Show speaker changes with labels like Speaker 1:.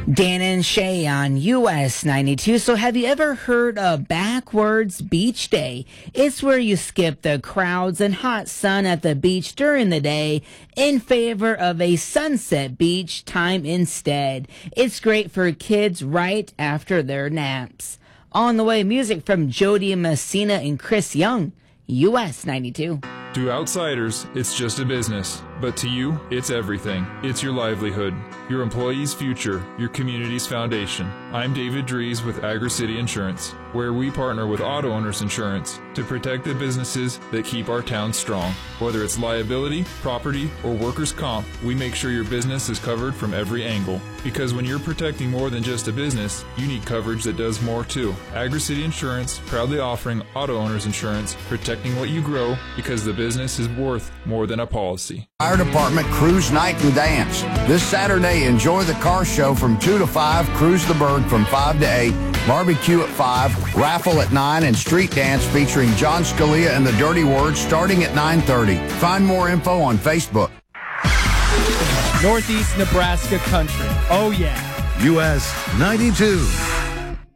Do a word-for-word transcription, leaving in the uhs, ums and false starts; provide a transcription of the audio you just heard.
Speaker 1: Dan and Shay on U S ninety-two. So have you ever heard of Backwards Beach Day? It's where you skip the crowds and hot sun at the beach during the day in favor of a sunset beach time instead. It's great for kids right after their naps. On the way, music from Jody Messina and Chris Young, U S ninety-two.
Speaker 2: To outsiders, it's just a business, but to you, it's everything. It's your livelihood, your employees' future, your community's foundation. I'm David Dries with Agri-City Insurance, where we partner with Auto Owners Insurance to protect the businesses that keep our town strong. Whether it's liability, property, or workers' comp, we make sure your business is covered from every angle. Because when you're protecting more than just a business, you need coverage that does more too. Agri-City Insurance, proudly offering Auto Owners Insurance, protecting what you grow because the business is worth more than a policy.
Speaker 3: Fire Department Cruise Night and Dance. This Saturday, enjoy the car show from two to five, Cruise the Berg from five to eight, barbecue at five, raffle at nine, and street dance featuring John Scalia and the Dirty Words starting at nine thirty. Find more info on Facebook.
Speaker 4: Northeast Nebraska country. Oh, yeah.
Speaker 5: U S ninety-two.